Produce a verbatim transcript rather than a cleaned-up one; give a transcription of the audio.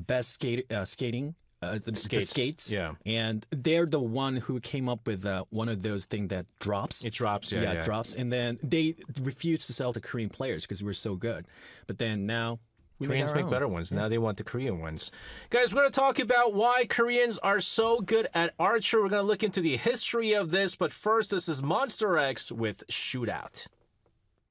best skate uh, skating. Uh, the, Skates. the skates, Yeah. and they're the one who came up with uh, one of those things that drops. It drops, yeah, yeah, yeah. it drops, and then they refused to sell to Korean players because we were so good. But then now we Koreans make, our make own. better ones. Now they want the Korean ones. Guys, we're going to talk about why Koreans are so good at archer. We're going to look into the history of this, but first, this is Monster X with Shootout.